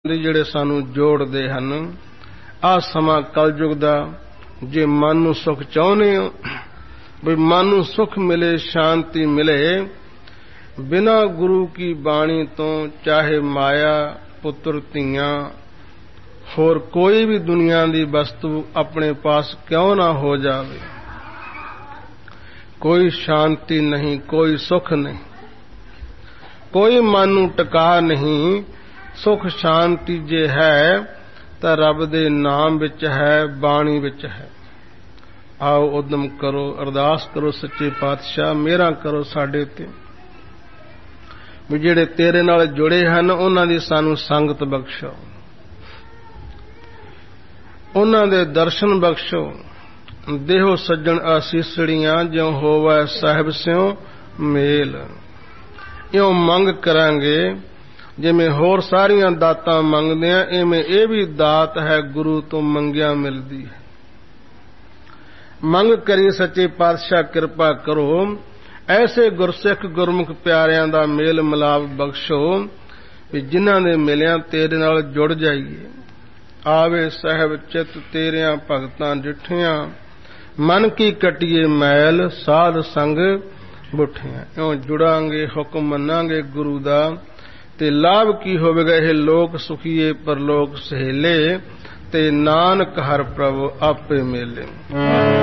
ਜਿਹੜੇ ਸਾਨੂੰ ਜੋੜਦੇ ਹਨ। ਆਹ ਸਮਾਂ ਕਲਯੁਗ ਦਾ, ਜੇ ਮਨ ਨੂੰ ਸੁਖ ਚਾਹੁੰਦੇ ਹੋ ਵੀ ਮਨ ਨੂੰ ਸੁਖ ਮਿਲੇ, ਸ਼ਾਂਤੀ ਮਿਲੇ, ਬਿਨਾਂ ਗੁਰੂ ਕੀ ਬਾਣੀ ਤੋਂ ਚਾਹੇ ਮਾਇਆ, ਪੁੱਤਰ, ਧੀਆਂ, ਹੋਰ ਕੋਈ ਵੀ ਦੁਨੀਆ ਦੀ ਵਸਤੂ ਆਪਣੇ ਪਾਸ ਕਿਉਂ ਨਾ ਹੋ ਜਾਵੇ, ਕੋਈ ਸ਼ਾਂਤੀ ਨਹੀਂ, ਕੋਈ ਸੁਖ ਨਹੀਂ, ਕੋਈ ਮਨ ਨੂੰ ਟਿਕਾ ਨਹੀਂ। ਸੁਖ ਸ਼ਾਂਤੀ ਜੇ ਹੈ ਤਾਂ ਰੱਬ ਦੇ ਨਾਮ ਵਿੱਚ ਹੈ, ਬਾਣੀ ਵਿੱਚ ਹੈ। ਆਓ ਉਦਮ ਕਰੋ, ਅਰਦਾਸ ਕਰੋ, ਸੱਚੇ ਪਾਤਸ਼ਾਹ ਮਿਹਰਾਂ ਕਰੋ ਸਾਡੇ ਤੇ, ਵੀ ਜਿਹੜੇ ਤੇਰੇ ਨਾਲ ਜੁੜੇ ਹਨ ਉਹਨਾਂ ਦੀ ਸਾਨੂੰ ਸੰਗਤ ਬਖਸ਼ੋ, ਉਹਨਾਂ ਦੇ ਦਰਸ਼ਨ ਬਖਸ਼ੋ। ਦੇਹੋ ਸੱਜਣ ਆਸੀਸੜੀਆਂ, ਜਿਉ ਹੋਵੈ ਸਾਹਿਬ ਸਿਉ ਮੇਲ। ਇਉਂ ਮੰਗ ਕਰਾਂਗੇ ਜਿਵੇਂ ਹੋਰ ਸਾਰੀਆਂ ਦਾਤਾਂ ਮੰਗਦੇ ਆ, ਇਵੇਂ ਇਹ ਵੀ ਦਾਤ ਹੈ ਗੁਰੂ ਤੋਂ ਮੰਗਿਆ ਮਿਲਦੀ ਹੈ। ਮੰਗ ਕਰੀ ਸੱਚੇ ਪਾਤਸ਼ਾਹ ਕਿਰਪਾ ਕਰੋ, ਐਸੇ ਗੁਰਸਿੱਖ ਗੁਰਮੁਖ ਪਿਆਰਿਆਂ ਦਾ ਮੇਲ ਮਿਲਾਪ ਬਖਸ਼ੋ ਵੀ ਜਿਨ੍ਹਾਂ ਦੇ ਮਿਲਿਆਂ ਤੇਰੇ ਨਾਲ ਜੁੜ ਜਾਈਏ। ਆਵੇ ਸਾਹਿਬ ਚਿੱਤ ਤੇਰਿਆਂ ਭਗਤਾਂ ਡਿਠਿਆਂ, ਮਨ ਕੀ ਕਟੀਏ ਮੈਲ, ਸਾਧ ਸੰਗ ਬੁੱਠਿਆਂ। ਇਉਂ ਜੁੜਾਂਗੇ, ਹੁਕਮ ਮੰਨਾਂਗੇ ਗੁਰੂ ਦਾ, ਤੇ ਲਾਭ ਕੀ ਹੋਵੇਗਾ, ਇਹ ਲੋਕ ਸੁਖੀਏ ਪਰਲੋਕ ਸਹੇਲੇ, ਤੇ ਨਾਨਕ ਹਰਿ ਪ੍ਰਭੁ ਆਪੇ ਮੇਲੇ।